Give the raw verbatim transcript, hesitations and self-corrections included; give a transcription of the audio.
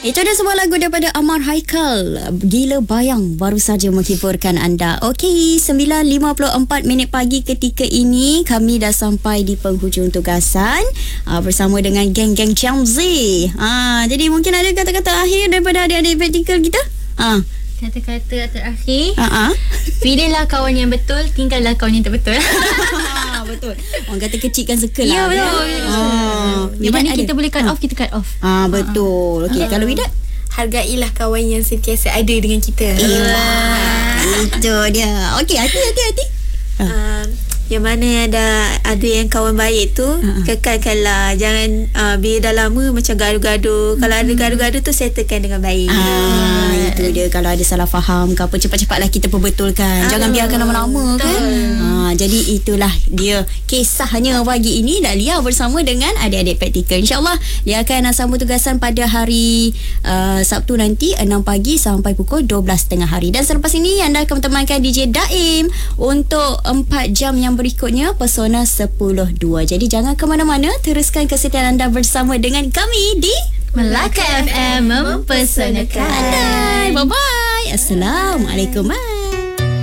Itu ada sebuah lagu daripada Amar Haikal, Gila Bayang, baru saja menghiburkan anda. Okey, sembilan lima puluh empat minit pagi ketika ini kami dah sampai di penghujung tugasan uh, bersama dengan geng-geng Chamzi. Uh, jadi mungkin ada kata-kata akhir daripada adik-adik praktikal kita? Uh. Kata-kata terakhir, uh-huh. pilihlah kawan yang betul, tinggallah kawan yang tak betul. Betul. Orang kata kecilkan circle Ya, lah. betul. Ah, Di mana Widat kita ada? boleh cut Ah. off, kita cut off. Ah, betul. Okey, kalau Widat? Hargailah kawan yang sentiasa ada dengan kita. Itu dia. Okey, hati hati hati. Uh, yang mana ada ada yang kawan baik tu, uh-huh. kekalkanlah. Jangan uh, bila dah lama macam gaduh-gaduh. Kalau ada gaduh-gaduh tu settlekan dengan baik. Ah, itu dia. Kalau ada salah faham ke apa, cepat-cepatlah kita perbetulkan. Jangan Aduh, biarkan lama-lama kan. Ah, jadi itulah dia kisahnya pagi ini Dahlia bersama dengan adik-adik praktikal. InsyaAllah dia akan sambung tugasan pada hari uh, Sabtu nanti enam pagi sampai pukul dua belas tiga puluh hari. Dan selepas ini anda akan temankan D J Daim untuk empat jam yang berikutnya, Pesona sepuluh dua. Jadi jangan ke mana-mana, teruskan kesetiaan anda bersama dengan kami di Melaka F M mempesonakan. Bye bye. Assalamualaikum. Bye.